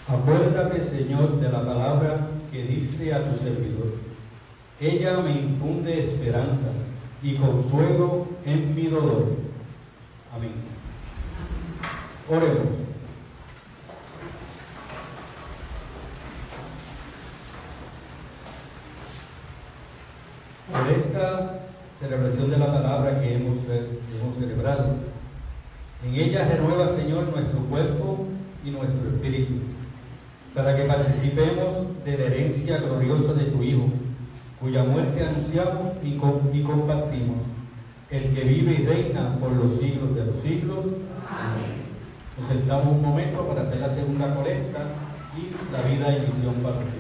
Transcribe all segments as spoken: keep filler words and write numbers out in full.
Acuérdate, Señor, de la palabra que diste a tu servidor. Ella me infunde esperanza y consuelo en mi dolor. Amén. Oremos. Por esta celebración de la palabra que hemos, hemos celebrado, en ella renueva, Señor, nuestro cuerpo y nuestro espíritu, para que participemos de la herencia gloriosa de tu Hijo, cuya muerte anunciamos y, com- y compartimos, el que vive y reina por los siglos de los siglos. Amén. Nos sentamos un momento para hacer la segunda colecta y la vida y misión parroquial.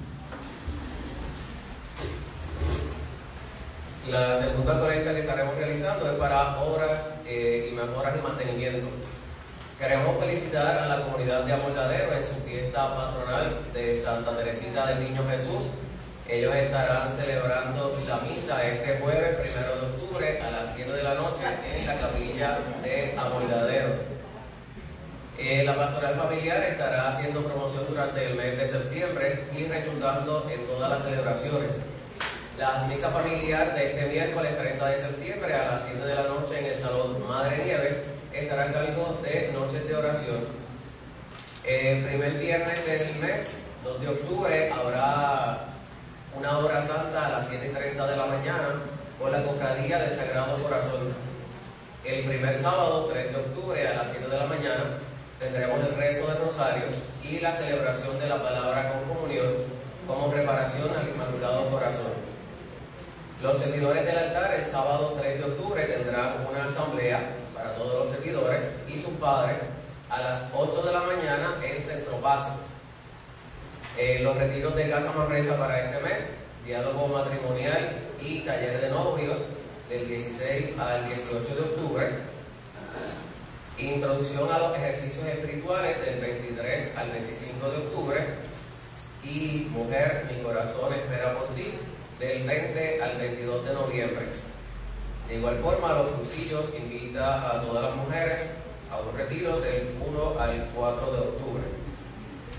La segunda colecta que estaremos realizando es para obras eh, y mejoras y mantenimiento. Queremos felicitar a la comunidad de Amoldadero en su fiesta patronal de Santa Teresita del Niño Jesús. Ellos estarán celebrando la misa este jueves, primero de octubre, a las siete de la noche en la capilla de Amoldadero. Eh, la pastoral familiar estará haciendo promoción durante el mes de septiembre y redundando en todas las celebraciones. La misa familiar de este miércoles treinta de septiembre a las siete de la noche en el Salón Madre Nieves estará a cargo de noches de oración. El primer viernes del mes, dos de octubre, habrá una hora santa a las siete y treinta de la mañana con la cofradía del Sagrado Corazón. El primer sábado, tres de octubre, a las siete de la mañana, tendremos el rezo del Rosario y la celebración de la palabra con comunión como preparación al Inmaculado Corazón. Los servidores del altar el sábado tres de octubre tendrán una asamblea para todos los servidores y sus padres a las ocho de la mañana en Centro Paso. Eh, los retiros de Casa Manresa para este mes, diálogo matrimonial y taller de novios del dieciséis al dieciocho de octubre. Introducción a los ejercicios espirituales del veintitrés al veinticinco de octubre. Y Mujer, mi corazón espera por ti, del veinte al veintidós de noviembre. De igual forma, Los Crucillos invita a todas las mujeres a un retiro del uno al cuatro de octubre.